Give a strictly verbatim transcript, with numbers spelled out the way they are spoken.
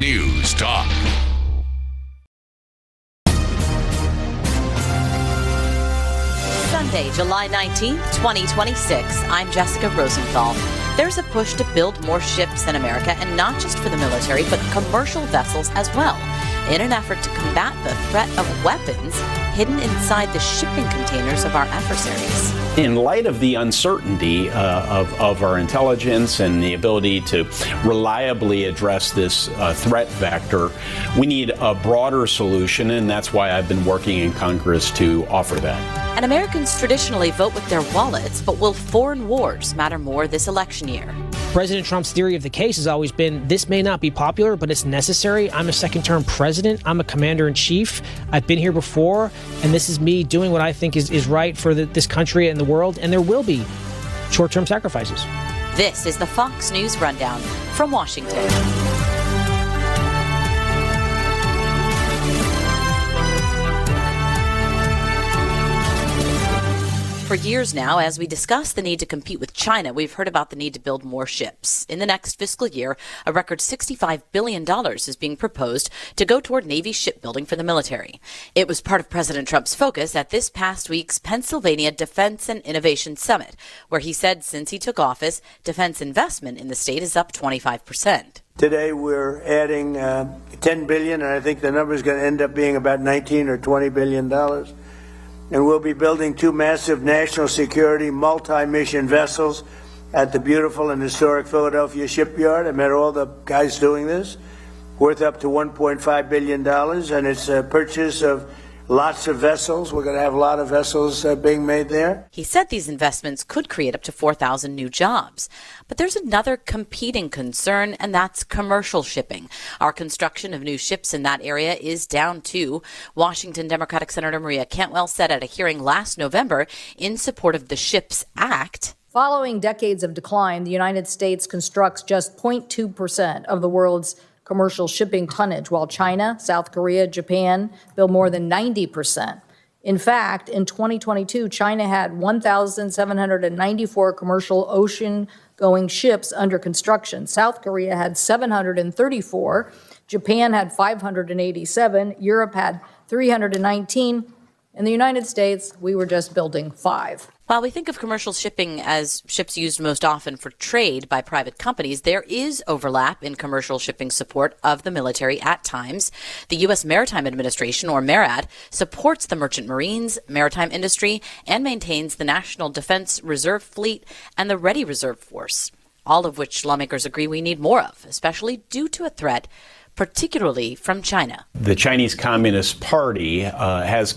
News Talk. Sunday, July nineteenth, twenty twenty-six. I'm Jessica Rosenthal. There's a push to build more ships in America, and not just for the military, but commercial vessels as well, in an effort to combat the threat of weapons hidden inside the shipping containers of our adversaries. In light of the uncertainty uh, of, of our intelligence and the ability to reliably address this uh, threat vector, we need a broader solution, and that's why I've been working in Congress to offer that. And Americans traditionally vote with their wallets, but will foreign wars matter more this election year? President Trump's theory of the case has always been, this may not be popular, but it's necessary. I'm a second-term president. I'm a commander-in-chief. I've been here before, and this is me doing what I think is, is right for the, this country and the world, and there will be short-term sacrifices. This is the Fox News Rundown from Washington. For years now, as we discuss the need to compete with China, we've heard about the need to build more ships. In the next fiscal year, a record sixty-five billion dollars is being proposed to go toward Navy shipbuilding for the military. It was part of President Trump's focus at this past week's Pennsylvania Defense and Innovation Summit, where he said since he took office, defense investment in the state is up twenty-five percent. Today we're adding uh, ten billion dollars, and I think the number is going to end up being about nineteen or twenty billion dollars. And we'll be building two massive national security multi-mission vessels at the beautiful and historic Philadelphia shipyard. I met all the guys doing this, worth up to one point five billion dollars, and it's a purchase of lots of vessels. We're going to have a lot of vessels uh, being made there. He said these investments could create up to four thousand new jobs. But there's another competing concern, and that's commercial shipping. Our construction of new ships in that area is down too. Washington Democratic Senator Maria Cantwell said at a hearing last November in support of the SHIPS Act. Following decades of decline, the United States constructs just zero point two percent of the world's commercial shipping tonnage, while China, South Korea, Japan build more than ninety percent. In fact, in twenty twenty-two, China had one thousand seven hundred ninety-four commercial ocean-going ships under construction. South Korea had seven hundred thirty-four. Japan had five hundred eighty-seven. Europe had three hundred nineteen. In the United States, we were just building five. While we think of commercial shipping as ships used most often for trade by private companies, there is overlap in commercial shipping support of the military at times. The U S Maritime Administration, or MARAD, supports the merchant marines, maritime industry, and maintains the National Defense Reserve Fleet and the Ready Reserve Force, all of which lawmakers agree we need more of, especially due to a threat particularly from China. The Chinese Communist Party uh, has